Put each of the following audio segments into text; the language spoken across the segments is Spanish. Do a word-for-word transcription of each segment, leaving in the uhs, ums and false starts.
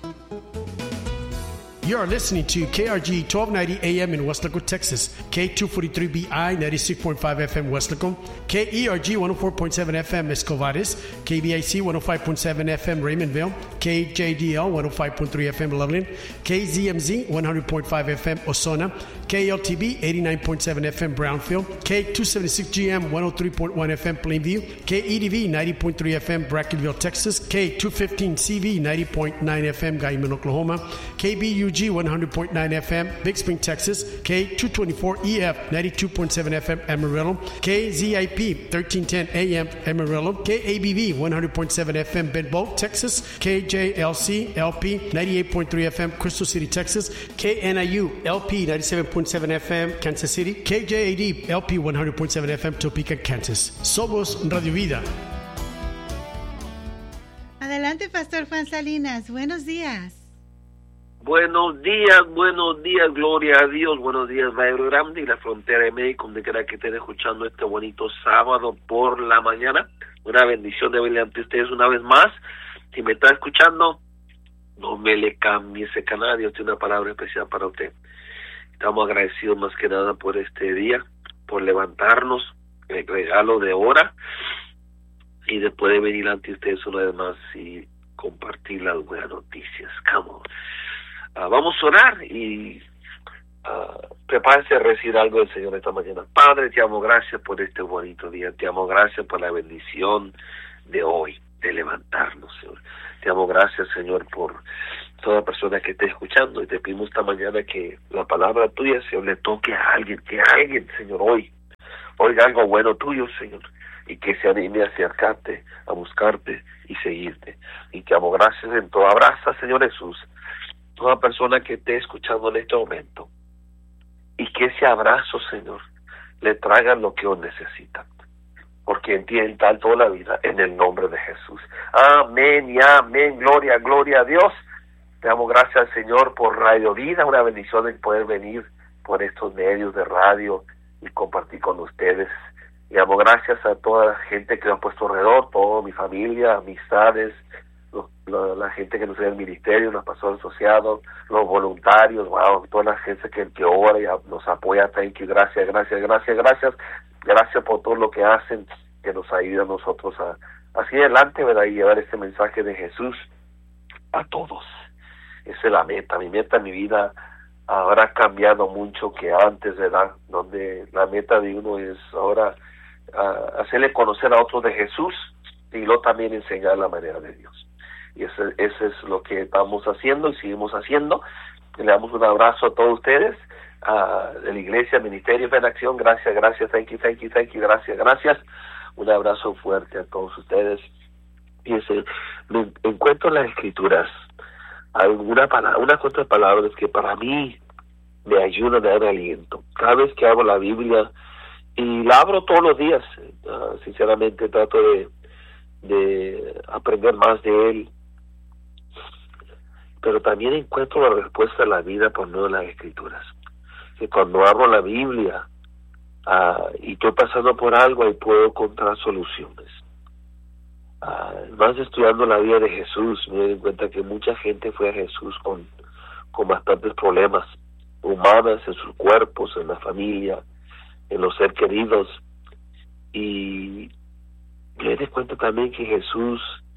You are listening to K R G twelve ninety A M in Weslaco, Texas, K two forty-three B I ninety-six point five F M Weslaco, K E R G one oh four point seven F M Escovares, K B I C one oh five point seven F M Raymondville, K J D L one oh five point three F M Loveland, K Z M Z one hundred point five F M Osona, K L T B eighty-nine point seven F M Brownfield, K two seventy-six G M one oh three point one F M Plainview, K E D V ninety point three F M Brackenville, Texas, K two fifteen C V ninety point nine F M Guyman, Oklahoma, K B U G one hundred point nine F M Big Spring, Texas, K two twenty-four E F ninety-two point seven F M Amarillo, K Z I P thirteen ten A M Amarillo, K A B V one hundred point seven F M Bedboe, Texas, K J L C L P ninety-eight point three F M Crystal City, Texas, K N I U L P ninety-seven point seven F M Kansas City, K J A D L P one hundred point seven F M Topeka, Kansas. Somos Radio Vida. Adelante, Pastor Juan Salinas. Buenos días. Buenos días, buenos días, gloria a Dios, buenos días, Valle Grande y la frontera de México, donde quiera que estén escuchando este bonito sábado por la mañana. Una bendición de verle ante ustedes una vez más. Si me está escuchando, no me le cambie ese canal, Dios tiene una palabra especial para usted. Estamos agradecidos más que nada por este día, por levantarnos, el regalo de hora, y después de venir ante ustedes una vez más y compartir las buenas noticias. Come on. Uh, vamos a orar y uh, prepárense a recibir algo del Señor esta mañana. Padre, te amo, gracias por este bonito día. Te amo, gracias por la bendición de hoy, de levantarnos, Señor. Te amo, gracias, Señor, por toda persona que esté escuchando. Y te pedimos esta mañana que la palabra tuya, Señor, le toque a alguien, que alguien, Señor, hoy oiga algo bueno tuyo, Señor, y que se anime a acercarte, a buscarte y seguirte. Y te amo, gracias en todo. Abraza, Señor Jesús, toda persona que esté escuchando en este momento, y que ese abrazo, Señor, le traiga lo que hoy necesita, porque en ti está toda la vida, en el nombre de Jesús. Amén y amén. Gloria, gloria a Dios. Te damos gracias, Señor, por Radio Vida, una bendición de poder venir por estos medios de radio y compartir con ustedes. Y damos gracias a toda la gente que nos ha puesto alrededor, toda mi familia, amistades, Los, la, la gente que nos ve en el ministerio, los pastores asociados, los voluntarios, wow, toda la gente que, que ora y a, nos apoya. Thank you, gracias, gracias, gracias, gracias, gracias por todo lo que hacen, que nos ayuda a nosotros a, a seguir adelante, ¿verdad? Y llevar este mensaje de Jesús a todos. Esa es la meta. Mi meta en mi vida habrá cambiado mucho que antes, ¿verdad? Donde la meta de uno es ahora uh, hacerle conocer a otros de Jesús y luego también enseñar la manera de Dios. Y eso, eso es lo que estamos haciendo y seguimos haciendo. Le damos un abrazo a todos ustedes, uh, de la iglesia, ministerio en acción. Gracias, gracias, thank you, thank you, thank you, gracias, gracias. Un abrazo fuerte a todos ustedes. Fíjense, me encuentro en las escrituras alguna palabra, unas cuantas palabras que para mí me ayudan a dar aliento. Cada vez que abro la Biblia, y la abro todos los días, uh, sinceramente trato de, de aprender más de él, pero también encuentro la respuesta a la vida por medio de las escrituras. Que cuando abro la Biblia uh, y estoy pasando por algo, ahí puedo encontrar soluciones. Uh, más estudiando la vida de Jesús, me doy cuenta que mucha gente fue a Jesús con, con bastantes problemas humanos en sus cuerpos, en la familia, en los seres queridos, y me doy cuenta también que Jesús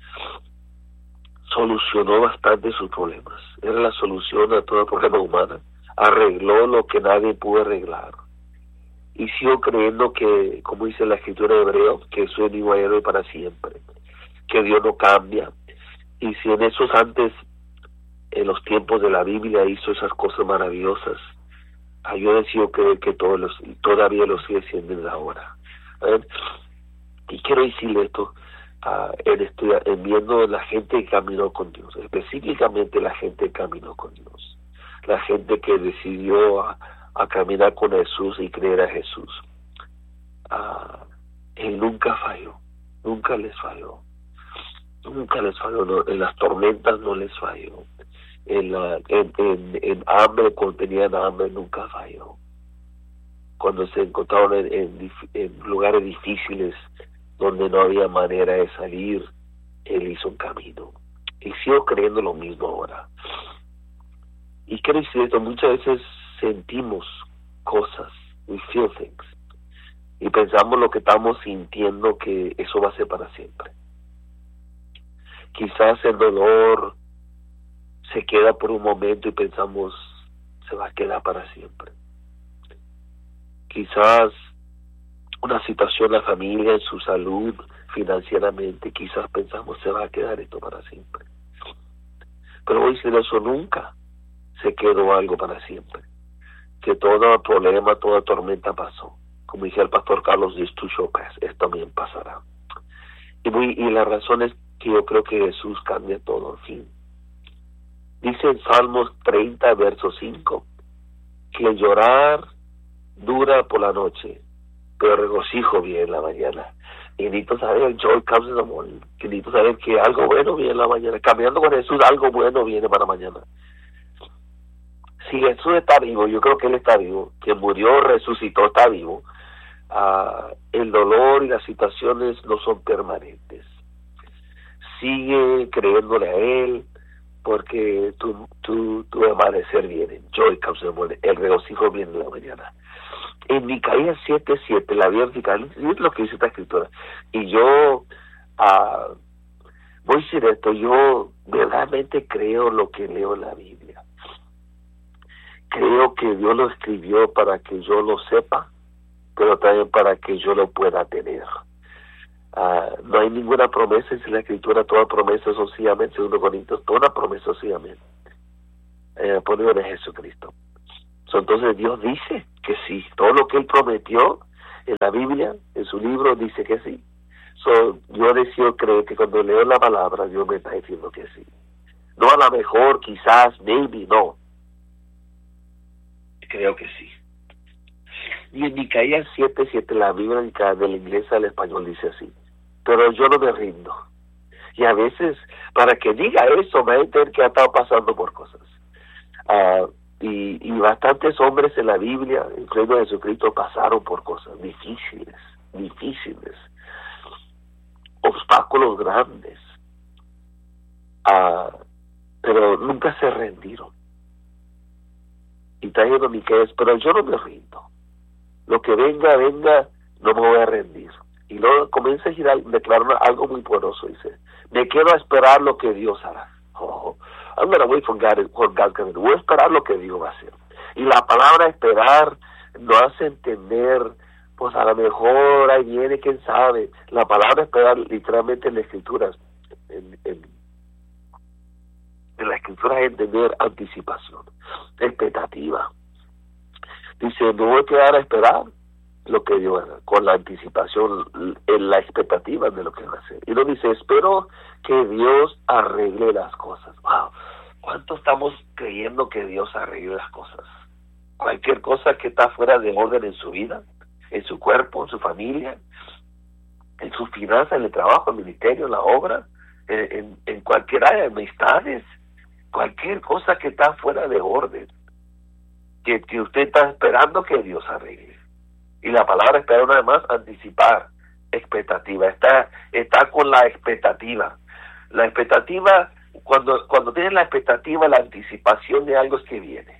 solucionó bastante sus problemas. Era la solución a todo problema humano. Arregló lo que nadie pudo arreglar. Y sigo creyendo que, como dice la escritura de Hebreo, que Jesús es mi héroe para siempre, que Dios no cambia. Y si en esos antes, en los tiempos de la Biblia, hizo esas cosas maravillosas, yo decido creer que todos los, todavía lo sigue siendo ahora. ¿Ven? Y quiero decirle esto, uh, en, estudia, en viendo la gente que caminó con Dios, específicamente la gente que caminó con Dios, la gente que decidió a, a caminar con Jesús y creer a Jesús. Uh, él nunca falló, nunca les falló, nunca les falló, no, en las tormentas no les falló, en, la, en, en, en hambre, cuando tenían hambre, nunca falló. Cuando se encontraron en, en, en lugares difíciles donde no había manera de salir, él hizo un camino. Y sigo creyendo lo mismo ahora. Y quiero decir esto, muchas veces sentimos cosas, we feel things, y pensamos lo que estamos sintiendo que eso va a ser para siempre. Quizás el dolor se queda por un momento y pensamos se va a quedar para siempre. Quizás una situación en la familia, en su salud, financieramente, quizás pensamos se va a quedar esto para siempre. Pero voy a decir eso, nunca se quedó algo para siempre. Que todo problema, toda tormenta pasó. Como dice el pastor Carlos, this too shall pass, esto también pasará. Y, muy, y la razón es que yo creo que Jesús cambia todo al fin. Dice en Salmos treinta, verso cinco, que el llorar dura por la noche, pero regocijo viene en la mañana. Y necesito saber, joy comes in the morning, que necesito saber que algo bueno viene en la mañana. Caminando con Jesús, algo bueno viene para mañana. Si Jesús está vivo, yo creo que Él está vivo, que murió, resucitó, está vivo, uh, el dolor y las situaciones no son permanentes. Sigue creyéndole a Él, porque tu, tu, tu amanecer viene, joy comes in the morning, el regocijo viene en la mañana. En Micaías siete siete, la Biblia es lo que dice esta escritura. Y yo uh, voy a decir esto, yo verdaderamente creo lo que leo en la Biblia. Creo que Dios lo escribió para que yo lo sepa, pero también para que yo lo pueda tener. Uh, no hay ninguna promesa en la escritura, toda promesa son sencillamente, segundo Corintios, toda promesa sencillamente eh, por medio de Jesucristo. So, entonces Dios dice que sí, todo lo que Él prometió en la Biblia, en su libro, dice que sí. So, yo decido creer que cuando leo la palabra, Dios me está diciendo que sí. No a lo mejor, quizás, maybe, no. Creo que sí. Y en Micaías siete siete, la Biblia del inglés al español dice así, pero yo no me rindo. Y a veces, para que diga eso, me va a entender que ha estado pasando por cosas. Uh, y, y bastantes hombres en la Biblia, incluyendo Jesucristo, pasaron por cosas difíciles, difíciles, obstáculos grandes, uh, pero nunca se rendieron. Y está diciendo Miqueas, pero yo no me rindo. Lo que venga, venga, no me voy a rendir. Y luego comienza a girar, declarar algo muy poderoso. Dice, me quedo a esperar lo que Dios hará. Oh, I'm going to wait for God, for God's coming. Voy a esperar lo que Dios va a hacer. Y la palabra esperar nos hace entender, pues a lo mejor ahí viene, quién sabe. La palabra esperar, literalmente en la escritura, en, en, en la escritura es entender anticipación, expectativa. Dice, me voy a quedar a esperar lo que Dios haga, con la anticipación, en la expectativa de lo que va a hacer. Y luego dice, espero que Dios arregle las cosas. Wow, ¿cuánto estamos creyendo que Dios arregle las cosas? Cualquier cosa que está fuera de orden en su vida, en su cuerpo, en su familia, en sus finanzas, en el trabajo, en el ministerio, en la obra, en, en, en cualquier área, amistades, cualquier cosa que está fuera de orden, que, que usted está esperando que Dios arregle. Y la palabra esperar una vez más, anticipar, expectativa, está, está con la expectativa. La expectativa, cuando, cuando tienes la expectativa, la anticipación de algo es que viene.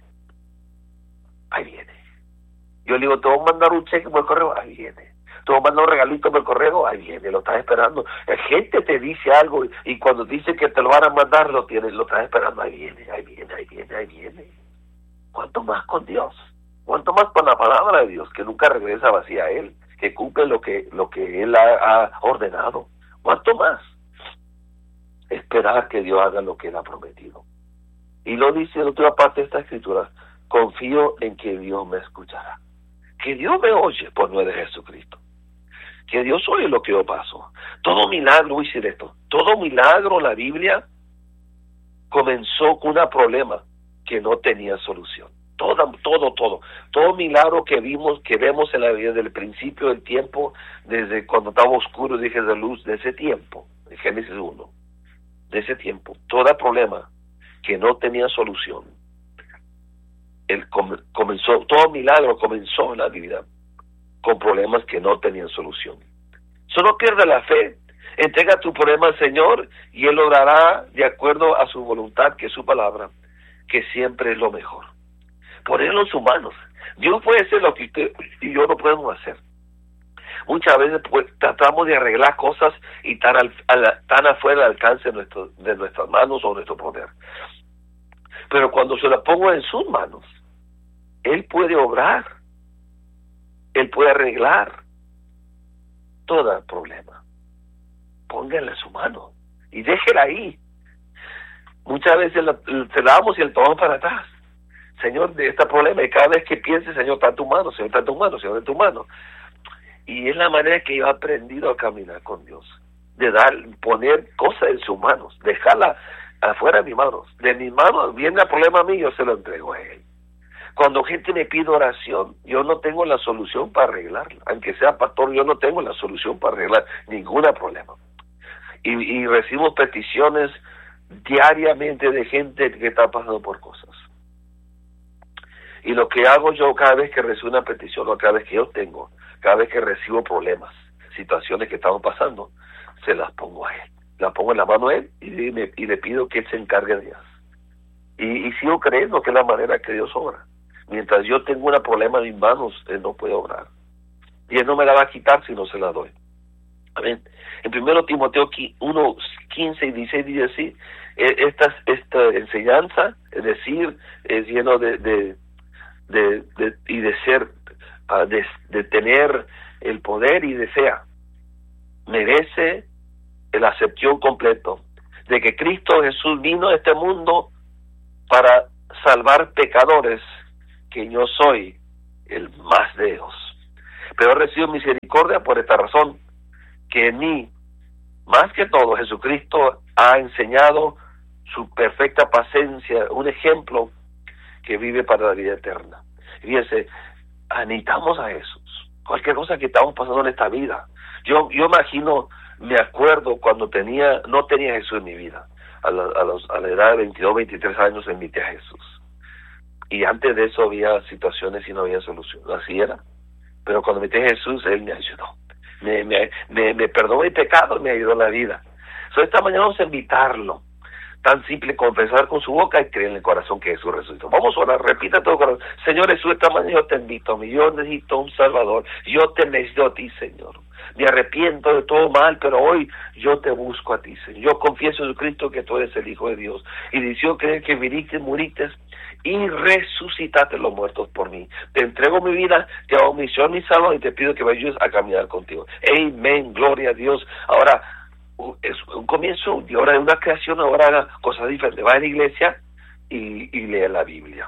Ahí viene. Yo le digo, te voy a mandar un cheque por el correo, ahí viene. Te voy a mandar un regalito por el correo, ahí viene, lo estás esperando. La gente te dice algo y cuando dice que te lo van a mandar, lo tienes, lo estás esperando, ahí viene, ahí viene, ahí viene, ahí viene. ¿Cuánto más con Dios? ¿Cuánto más con la palabra de Dios, que nunca regresa vacía a Él, que cumple lo que lo que Él ha, ha ordenado? ¿Cuánto más? Esperar que Dios haga lo que Él ha prometido. Y lo dice en otra parte de esta escritura, confío en que Dios me escuchará. Que Dios me oye por medio de Jesucristo. Que Dios oye lo que yo paso. Todo milagro, voy a decir esto, todo milagro en la Biblia comenzó con un problema que no tenía solución. Todo, todo, todo, todo milagro que vimos, que vemos en la vida del principio del tiempo, desde cuando estaba oscuro, dije de luz, de ese tiempo, de Génesis uno, de ese tiempo, todo problema que no tenía solución, el com- comenzó, todo milagro comenzó en la vida con problemas que no tenían solución. Solo pierde la fe, entrega tu problema al Señor y Él obrará de acuerdo a su voluntad, que es su palabra. que siempre es lo mejor. Ponerlo en sus manos. Dios puede hacer lo que usted y yo no podemos hacer. Muchas veces pues, tratamos de arreglar cosas y tan, al, al, tan afuera del alcance de, nuestro, de nuestras manos o nuestro poder. Pero cuando se lo pongo en sus manos, Él puede obrar, Él puede arreglar todo el problema. Póngale en su mano y déjela ahí. Muchas veces la, te damos y el tomamos para atrás. Señor, de este problema, y cada vez que piense, Señor, está en tu mano, Señor, está en tu mano, Señor, en tu mano. Y es la manera que yo he aprendido a caminar con Dios, de dar, poner cosas en sus manos, dejarla afuera de mis manos. De mis manos viene el problema a mí, yo se lo entrego a Él. Cuando gente me pide oración, yo no tengo la solución para arreglarla. Aunque sea pastor, yo no tengo la solución para arreglar ningún problema. Y, y recibo peticiones diariamente de gente que está pasando por cosas. Y lo que hago yo cada vez que recibo una petición, o cada vez que yo tengo, cada vez que recibo problemas, situaciones que estamos pasando, se las pongo a Él. Las pongo en la mano a Él y, me, y le pido que Él se encargue de ellas. Y, y sigo creyendo que es la manera que Dios obra. Mientras yo tengo un problema en mis manos, Él no puede obrar. Y Él no me la va a quitar si no se la doy. Amén. En primero Timoteo uno, quince y dieciséis dice así, esta, esta enseñanza, es decir, es lleno de... de De, de, y de ser, uh, de, de tener el poder y desea, merece el acepción completo de que Cristo Jesús vino a este mundo para salvar pecadores, que yo soy el más de ellos. Pero he recibido misericordia por esta razón, que en mí, más que todo, Jesucristo ha enseñado su perfecta paciencia, un ejemplo que vive para la vida eterna. Fíjense, necesitamos a Jesús. Cualquier cosa que estamos pasando en esta vida. Yo yo imagino, me acuerdo cuando tenía no tenía a Jesús en mi vida. A la, a, los, a la edad de veintidós, veintitrés años invité a Jesús. Y antes de eso había situaciones y no había solución. Así era. Pero cuando invité a Jesús, Él me ayudó. Me, me, me, me perdonó mi pecado y me ayudó en la vida. So, esta mañana vamos a invitarlo. Tan simple confesar con su boca y creer en el corazón que Jesús resucitó. Vamos a orar, repita todo corazón. Señor Jesús, esta mañana yo te invito a mí. Yo necesito un Salvador. Yo te necesito a ti, Señor. Me arrepiento de todo mal, pero hoy yo te busco a ti, Señor. Yo confieso en Cristo que tú eres el Hijo de Dios. Y deseo creer que viniste, muriste y resucitaste los muertos por mí. Te entrego mi vida, te hago misión, mi Salvador, y te pido que me ayudes a caminar contigo. Amén, gloria a Dios. Ahora, es un comienzo y ahora de una creación, ahora haga cosas diferentes. Va a la iglesia y, y lea la Biblia.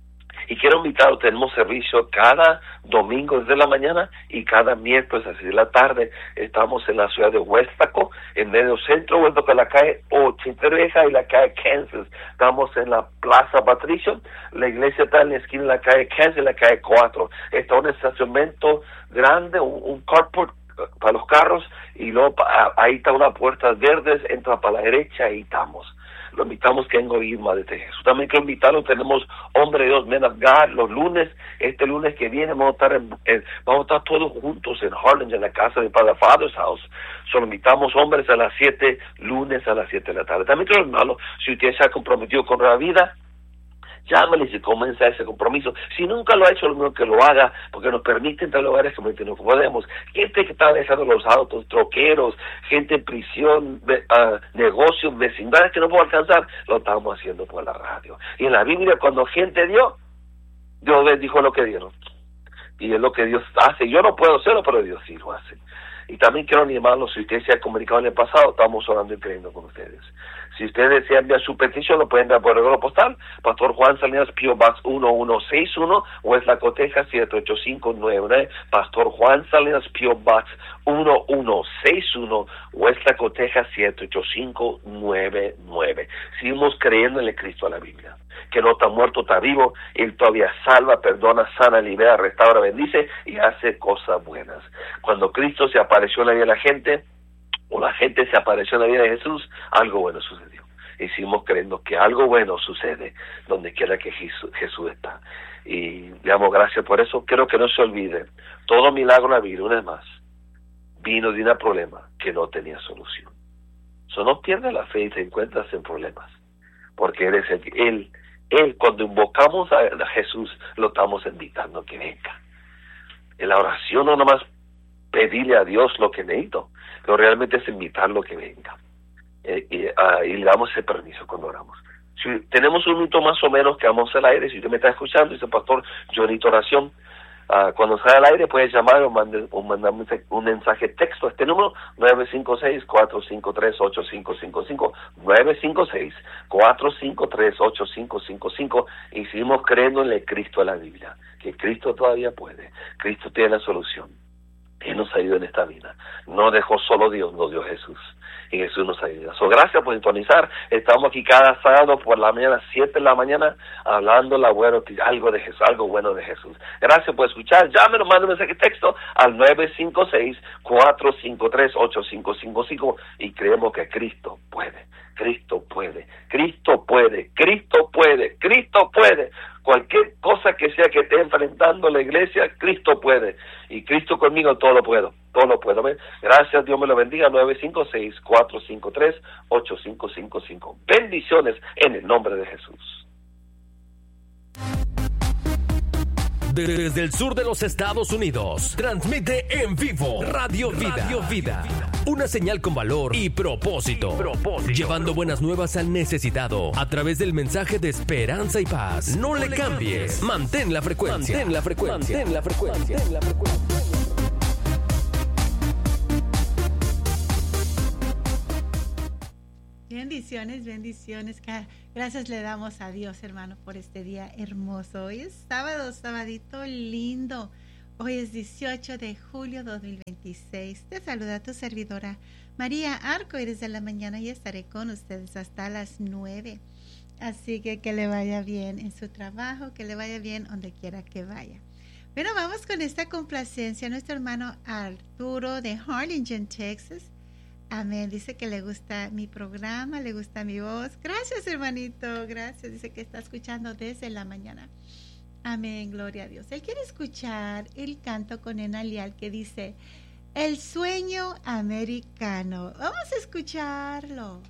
Y quiero invitar, tenemos servicio cada domingo desde la mañana y cada miércoles así de la tarde. Estamos en la ciudad de Huestaco, en medio centro, Huestaco, en la calle ochenta y la calle Kansas. Estamos en la Plaza Patricio. La iglesia está en la esquina de la calle Kansas y la calle cuatro. Está un estacionamiento grande, un, un carport para los carros, y luego ahí está una puerta verdes, entra para la derecha, ahí estamos. Lo invitamos que venga a oír más de Jesús. También quiero invitarlo, tenemos Hombre de Dios, Men of God, los lunes, este lunes que viene vamos a estar en, en, vamos a estar todos juntos en Harlem, en la casa de Padre Father's House. Solo invitamos hombres a las siete, lunes a las siete de la tarde. También quiero hermano, si usted se ha comprometido con la vida, llámale y se comienza ese compromiso. Si nunca lo ha hecho, lo mismo que lo haga, porque nos permite entrar a lugares que no podemos. Gente que está dejando los autos, troqueros, gente en prisión, uh, negocios, vecindades que no puedo alcanzar, lo estamos haciendo por la radio. Y en la Biblia, cuando gente dio, Dios dijo lo que dieron. Y es lo que Dios hace. Yo no puedo hacerlo, pero Dios sí lo hace. Y también quiero animarlos, si usted se ha comunicado en el pasado, estamos orando y creyendo con ustedes. Si usted desea enviar su petición, lo pueden enviar por el regalo postal, Pastor Juan Salinas, P O Box uno uno seis uno, Hueslaco, Texas, siete ocho cinco nueve nueve, Pastor Juan Salinas, P O Box uno uno seis uno, Hueslaco, Texas, siete ocho cinco nueve nueve. Seguimos creyendo en el Cristo de la Biblia, que no está muerto, está vivo. Él todavía salva, perdona, sana, libera, restaura, bendice y hace cosas buenas. Cuando Cristo se apareció en la vida de la gente, o la gente se apareció en la vida de Jesús, algo bueno sucedió. Y seguimos creyendo que algo bueno sucede donde quiera que Jesús, Jesús está. Y le damos gracias por eso. Quiero que no se olvide, todo milagro en la vida, una vez más, vino de un problema que no tenía solución. So, no pierdas la fe y te encuentras en problemas, porque Él es el, Él Él, cuando invocamos a Jesús, lo estamos invitando que venga. En la oración no nomás pedirle a Dios lo que necesito, pero realmente es invitarlo que venga. Eh, y, uh, y le damos ese permiso cuando oramos. Si tenemos un minuto más o menos que vamos al aire, si usted me está escuchando y dice, pastor, yo necesito oración, uh, cuando salga al aire puede llamar o, mande, o mandar un mensaje texto a este número, nueve cinco seis, cuatro cinco tres, ocho cinco cinco cinco, nueve cinco seis, cuatro cinco tres, ocho cinco cinco cinco, y seguimos creyendo en el Cristo de la Biblia, que Cristo todavía puede, Cristo tiene la solución. Él nos ayuda en esta vida. No dejó solo Dios, nos dio Jesús. Y Jesús nos ayuda. So, gracias por sintonizar. Estamos aquí cada sábado por la mañana, siete de la mañana, hablando la bueno, algo de Jesús, algo bueno de Jesús. Gracias por escuchar. Llámenos, manden un mensaje de texto al nueve cinco seis, cuatro cinco tres, ocho cinco cinco cinco y creemos que Cristo puede. Cristo puede. Cristo puede. Cristo puede. Cristo puede. Cualquier cosa que sea que esté enfrentando la iglesia, Cristo puede. Y Cristo conmigo todo lo puedo. Todo lo puedo. ¿Ven? Gracias, Dios me lo bendiga. nueve cinco seis, cuatro cinco tres, ocho cinco cinco cinco. Bendiciones en el nombre de Jesús. Desde el sur de los Estados Unidos, transmite en vivo Radio Vida. Radio Vida. Una señal con valor y propósito, y propósito. Llevando buenas nuevas al necesitado a través del mensaje de esperanza y paz. No, no le cambies. cambies. Mantén la frecuencia. Mantén la frecuencia. Mantén la frecuencia. Mantén la frecuencia. Bendiciones, bendiciones. Gracias le damos a Dios, hermano, por este día hermoso. Hoy es sábado, sabadito lindo. Hoy es dieciocho de julio de dos mil veintiséis. Te saluda tu servidora María Arcoíris de la mañana y estaré con ustedes hasta las nueve. Así que que le vaya bien en su trabajo, que le vaya bien donde quiera que vaya. Bueno, vamos con esta complacencia. Nuestro hermano Arturo de Harlingen, Texas. Amén. Dice que le gusta mi programa, le gusta mi voz. Gracias, hermanito. Gracias. Dice que está escuchando desde la mañana. Amén. Gloria a Dios. Él quiere escuchar el canto con Ena Leal que dice, El sueño americano. Vamos a escucharlo.